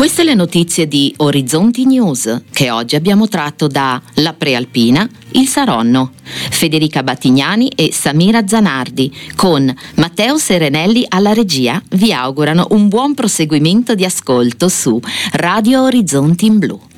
Queste le notizie di Orizzonti News, che oggi abbiamo tratto da La Prealpina, Il Saronno, Federica Battignani e Samira Zanardi, con Matteo Serenelli alla regia, vi augurano un buon proseguimento di ascolto su Radio Orizzonti in Blu.